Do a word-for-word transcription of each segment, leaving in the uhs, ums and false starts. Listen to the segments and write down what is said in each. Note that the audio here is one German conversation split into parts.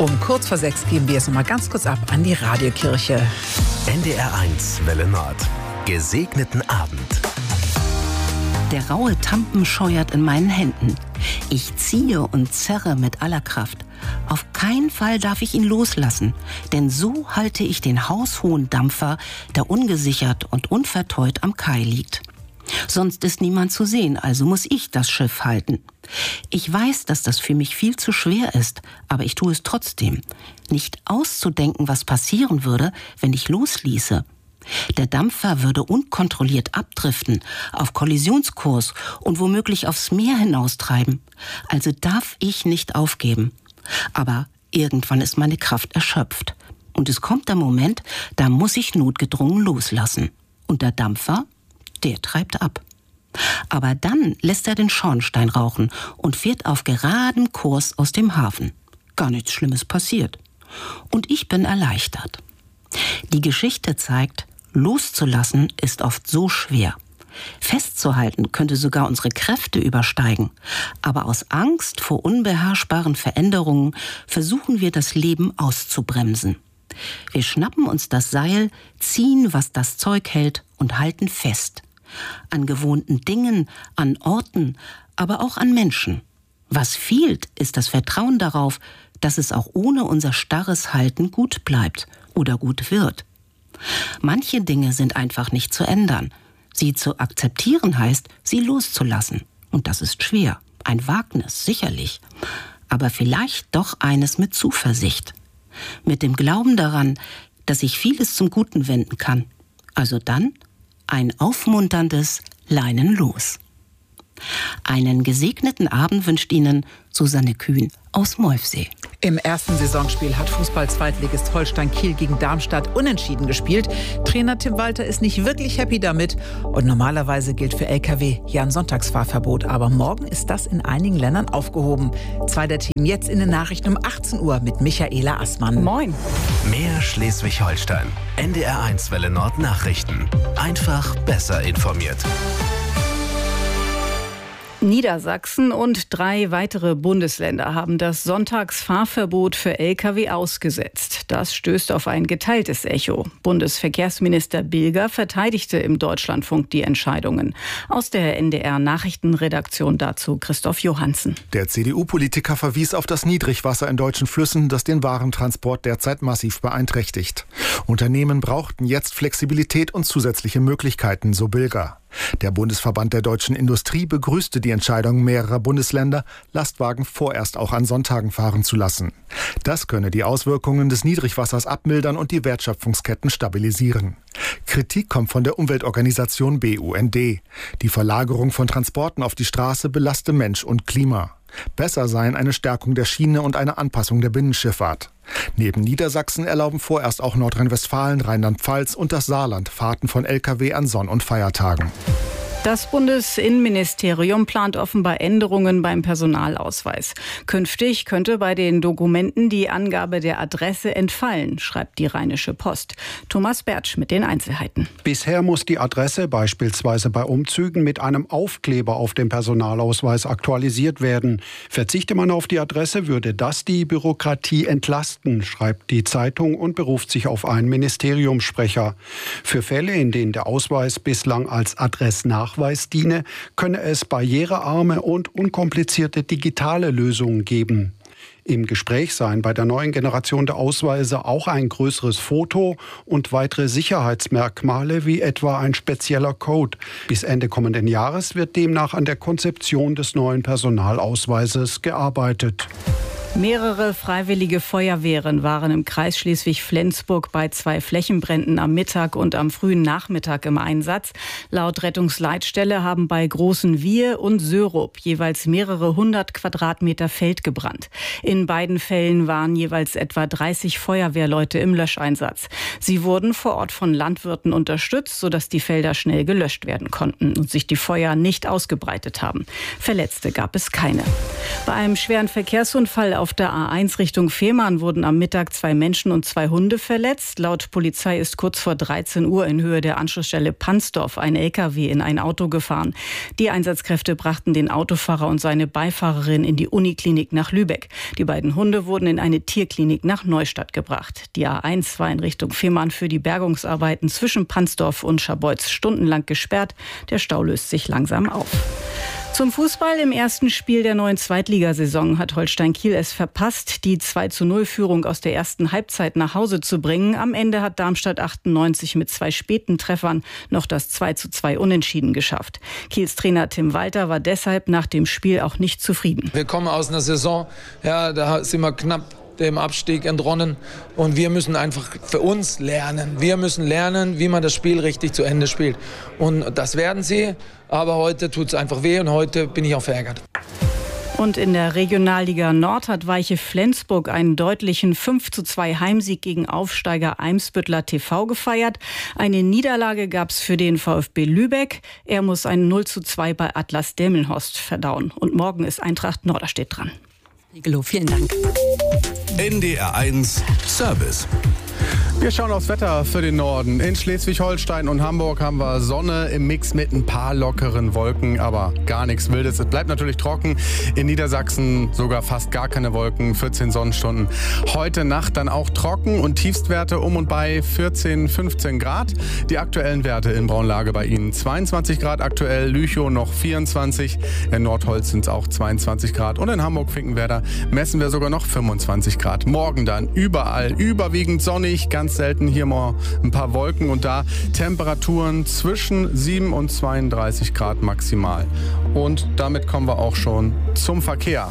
Um kurz vor sechs geben wir es nochmal ganz kurz ab an die Radiokirche. N D R eins Welle Nord. Gesegneten Abend. Der raue Tampen scheuert in meinen Händen. Ich ziehe und zerre mit aller Kraft. Auf keinen Fall darf ich ihn loslassen, denn so halte ich den haushohen Dampfer, der ungesichert und unverteut am Kai liegt. Sonst ist niemand zu sehen, also muss ich das Schiff halten. Ich weiß, dass das für mich viel zu schwer ist, aber ich tue es trotzdem. Nicht auszudenken, was passieren würde, wenn ich losließe. Der Dampfer würde unkontrolliert abdriften, auf Kollisionskurs und womöglich aufs Meer hinaustreiben. Also darf ich nicht aufgeben. Aber irgendwann ist meine Kraft erschöpft. Und es kommt der Moment, da muss ich notgedrungen loslassen. Und der Dampfer, der treibt ab. Aber dann lässt er den Schornstein rauchen und fährt auf geradem Kurs aus dem Hafen. Gar nichts Schlimmes passiert. Und ich bin erleichtert. Die Geschichte zeigt, loszulassen ist oft so schwer. Festzuhalten könnte sogar unsere Kräfte übersteigen. Aber aus Angst vor unbeherrschbaren Veränderungen versuchen wir, das Leben auszubremsen. Wir schnappen uns das Seil, ziehen, was das Zeug hält und halten fest. An gewohnten Dingen, an Orten, aber auch an Menschen. Was fehlt, ist das Vertrauen darauf, dass es auch ohne unser starres Halten gut bleibt oder gut wird. Manche Dinge sind einfach nicht zu ändern. Sie zu akzeptieren heißt, sie loszulassen. Und das ist schwer. Ein Wagnis, sicherlich. Aber vielleicht doch eines mit Zuversicht. Mit dem Glauben daran, dass sich vieles zum Guten wenden kann. Also dann ein aufmunterndes Leinen los. Einen gesegneten Abend wünscht Ihnen Susanne Kühn aus Molfsee. Im ersten Saisonspiel hat Fußball-Zweitligist Holstein Kiel gegen Darmstadt unentschieden gespielt. Trainer Tim Walter ist nicht wirklich happy damit. Und normalerweise gilt für L K W ja ein Sonntagsfahrverbot. Aber morgen ist das in einigen Ländern aufgehoben. Zweiter Team jetzt in den Nachrichten um achtzehn Uhr mit Michaela Assmann. Moin. Mehr Schleswig-Holstein. N D R eins Welle Nord Nachrichten. Einfach besser informiert. Niedersachsen und drei weitere Bundesländer haben das Sonntagsfahrverbot für L K W ausgesetzt. Das stößt auf ein geteiltes Echo. Bundesverkehrsminister Bilger verteidigte im Deutschlandfunk die Entscheidungen. Aus der N D R-Nachrichtenredaktion dazu Christoph Johansen. Der C D U-Politiker verwies auf das Niedrigwasser in deutschen Flüssen, das den Warentransport derzeit massiv beeinträchtigt. Unternehmen brauchten jetzt Flexibilität und zusätzliche Möglichkeiten, so Bilger. Der Bundesverband der deutschen Industrie begrüßte die Entscheidung mehrerer Bundesländer, Lastwagen vorerst auch an Sonntagen fahren zu lassen. Das könne die Auswirkungen des Niedrigwassers abmildern und die Wertschöpfungsketten stabilisieren. Kritik kommt von der Umweltorganisation B U N D. Die Verlagerung von Transporten auf die Straße belaste Mensch und Klima. Besser seien eine Stärkung der Schiene und eine Anpassung der Binnenschifffahrt. Neben Niedersachsen erlauben vorerst auch Nordrhein-Westfalen, Rheinland-Pfalz und das Saarland Fahrten von L K W an Sonn- und Feiertagen. Das Bundesinnenministerium plant offenbar Änderungen beim Personalausweis. Künftig könnte bei den Dokumenten die Angabe der Adresse entfallen, schreibt die Rheinische Post. Thomas Bertsch mit den Einzelheiten. Bisher muss die Adresse beispielsweise bei Umzügen mit einem Aufkleber auf dem Personalausweis aktualisiert werden. Verzichte man auf die Adresse, würde das die Bürokratie entlasten, schreibt die Zeitung und beruft sich auf einen Ministeriumssprecher. Für Fälle, in denen der Ausweis bislang als Adressnachweis diene, könne es barrierearme und unkomplizierte digitale Lösungen geben. Im Gespräch seien bei der neuen Generation der Ausweise auch ein größeres Foto und weitere Sicherheitsmerkmale wie etwa ein spezieller Code. Bis Ende kommenden Jahres wird demnach an der Konzeption des neuen Personalausweises gearbeitet. Mehrere freiwillige Feuerwehren waren im Kreis Schleswig-Flensburg bei zwei Flächenbränden am Mittag und am frühen Nachmittag im Einsatz. Laut Rettungsleitstelle haben bei Großen Wiehe und Sörup jeweils mehrere hundert Quadratmeter Feld gebrannt. In beiden Fällen waren jeweils etwa dreißig Feuerwehrleute im Löscheinsatz. Sie wurden vor Ort von Landwirten unterstützt, sodass die Felder schnell gelöscht werden konnten und sich die Feuer nicht ausgebreitet haben. Verletzte gab es keine. Bei einem schweren Verkehrsunfall Auf der A eins Richtung Fehmarn wurden am Mittag zwei Menschen und zwei Hunde verletzt. Laut Polizei ist kurz vor dreizehn Uhr in Höhe der Anschlussstelle Pansdorf ein L K W in ein Auto gefahren. Die Einsatzkräfte brachten den Autofahrer und seine Beifahrerin in die Uniklinik nach Lübeck. Die beiden Hunde wurden in eine Tierklinik nach Neustadt gebracht. Die A eins war in Richtung Fehmarn für die Bergungsarbeiten zwischen Pansdorf und Scharbeutz stundenlang gesperrt. Der Stau löst sich langsam auf. Zum Fußball: Im ersten Spiel der neuen Zweitligasaison hat Holstein Kiel es verpasst, die zwei zu null Führung aus der ersten Halbzeit nach Hause zu bringen. Am Ende hat Darmstadt achtundneunzig mit zwei späten Treffern noch das zwei zu zwei Unentschieden geschafft. Kiels Trainer Tim Walter war deshalb nach dem Spiel auch nicht zufrieden. Wir kommen aus einer Saison, ja, da sind wir knapp dem Abstieg entronnen und wir müssen einfach für uns lernen. Wir müssen lernen, wie man das Spiel richtig zu Ende spielt. Und das werden sie, aber heute tut es einfach weh und heute bin ich auch verärgert. Und in der Regionalliga Nord hat Weiche Flensburg einen deutlichen fünf zu zwei Heimsieg gegen Aufsteiger Eimsbüttler T V gefeiert. Eine Niederlage gab es für den VfB Lübeck. Er muss ein null zu zwei bei Atlas Delmenhorst verdauen. Und morgen ist Eintracht Norderstedt dran. Vielen Dank. N D R eins Service. Wir schauen aufs Wetter für den Norden. In Schleswig-Holstein und Hamburg haben wir Sonne im Mix mit ein paar lockeren Wolken, aber gar nichts Wildes. Es bleibt natürlich trocken. In Niedersachsen sogar fast gar keine Wolken, vierzehn Sonnenstunden. Heute Nacht dann auch trocken und Tiefstwerte um und bei vierzehn, fünfzehn Grad. Die aktuellen Werte in Braunlage bei Ihnen: zweiundzwanzig Grad aktuell, Lüchow noch vierundzwanzig, in Nordholz sind es auch zweiundzwanzig Grad und in Hamburg-Finkenwerder messen wir sogar noch fünfundzwanzig Grad. Morgen dann überall überwiegend sonnig, ganz selten hier mal ein paar Wolken und da Temperaturen zwischen sieben und zweiunddreißig Grad maximal. Und damit kommen wir auch schon zum Verkehr.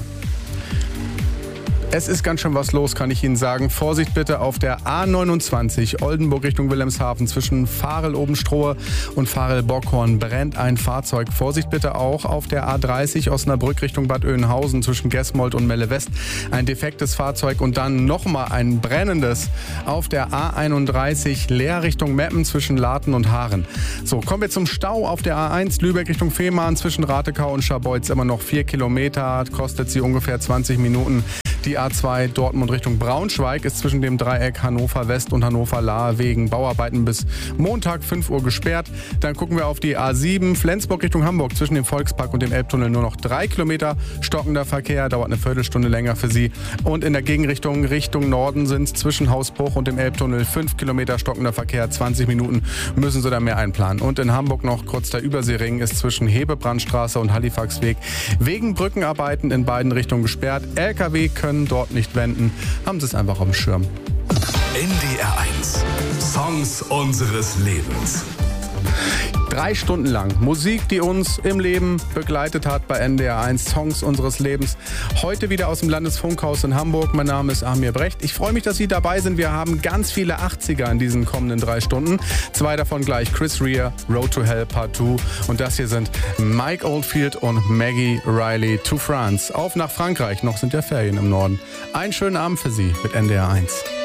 Es ist ganz schön was los, kann ich Ihnen sagen. Vorsicht bitte auf der A neunundzwanzig Oldenburg Richtung Wilhelmshaven zwischen Varel-Obenstrohe und Varel-Bockhorn brennt ein Fahrzeug. Vorsicht bitte auch auf der A dreißig Osnabrück Richtung Bad Oeynhausen zwischen Gesmold und Melle West. Ein defektes Fahrzeug und dann nochmal ein brennendes auf der A einunddreißig Leer Richtung Meppen zwischen Laten und Haaren. So, kommen wir zum Stau auf der A eins Lübeck Richtung Fehmarn zwischen Ratekau und Scharbeutz. Immer noch vier Kilometer, kostet sie ungefähr zwanzig Minuten. Die A zwei Dortmund Richtung Braunschweig ist zwischen dem Dreieck Hannover West und Hannover Lahr wegen Bauarbeiten bis Montag fünf Uhr gesperrt. Dann gucken wir auf die A sieben Flensburg Richtung Hamburg zwischen dem Volkspark und dem Elbtunnel nur noch drei Kilometer. Stockender Verkehr, dauert eine Viertelstunde länger für Sie. Und in der Gegenrichtung Richtung Norden sind es zwischen Hausbruch und dem Elbtunnel fünf Kilometer stockender Verkehr, zwanzig Minuten müssen Sie da mehr einplanen. Und in Hamburg noch kurz der Überseering ist zwischen Hebebrandstraße und Halifaxweg wegen Brückenarbeiten in beiden Richtungen gesperrt. L K W können dort nicht wenden, haben Sie es einfach auf dem Schirm. N D R eins. Songs unseres Lebens. Drei Stunden lang Musik, die uns im Leben begleitet hat bei N D R eins, Songs unseres Lebens. Heute wieder aus dem Landesfunkhaus in Hamburg. Mein Name ist Amir Brecht. Ich freue mich, dass Sie dabei sind. Wir haben ganz viele achtziger in diesen kommenden drei Stunden. Zwei davon gleich Chris Rea, Road to Hell Part zwei. Und das hier sind Mike Oldfield und Maggie Riley to France. Auf nach Frankreich, noch sind ja Ferien im Norden. Einen schönen Abend für Sie mit N D R eins.